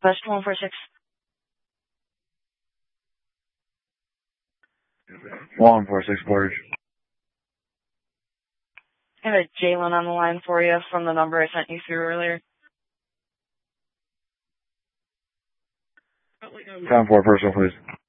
West 146. 146 Portage. I have a Jalen on the line for you from the number I sent you through earlier. 10-4 personal, please.